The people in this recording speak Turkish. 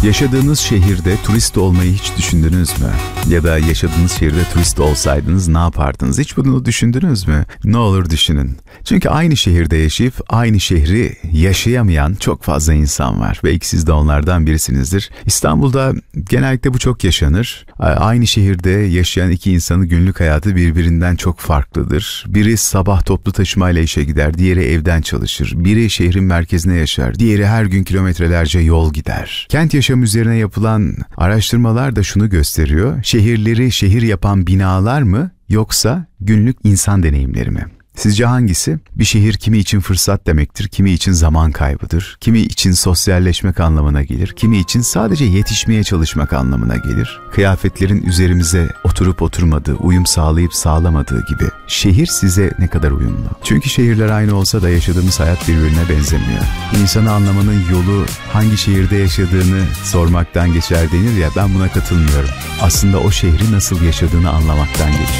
Yaşadığınız şehirde turist olmayı hiç düşündünüz mü? Ya da yaşadığınız şehirde turist olsaydınız ne yapardınız? Hiç bunu düşündünüz mü? Ne olur düşünün. Çünkü aynı şehirde yaşayıp aynı şehri yaşayamayan çok fazla insan var. Belki siz de onlardan birisinizdir. İstanbul'da genellikle bu çok yaşanır. Aynı şehirde yaşayan iki insanın günlük hayatı birbirinden çok farklıdır. Biri sabah toplu taşımayla işe gider, diğeri evden çalışır. Biri şehrin merkezine yaşar, diğeri her gün kilometrelerce yol gider. Kent yaşamı üzerine yapılan araştırmalar da şunu gösteriyor. Şehirleri şehir yapan binalar mı yoksa günlük insan deneyimleri mi? Sizce hangisi? Bir şehir kimi için fırsat demektir, kimi için zaman kaybıdır, kimi için sosyalleşmek anlamına gelir, kimi için sadece yetişmeye çalışmak anlamına gelir. Kıyafetlerin üzerimize oturup oturmadığı, uyum sağlayıp sağlamadığı gibi şehir size ne kadar uyumlu? Çünkü şehirler aynı olsa da yaşadığımız hayat birbirine benzemiyor. İnsanı anlamanın yolu hangi şehirde yaşadığını sormaktan geçer denir ya, ben buna katılmıyorum. Aslında o şehri nasıl yaşadığını anlamaktan geçiyor.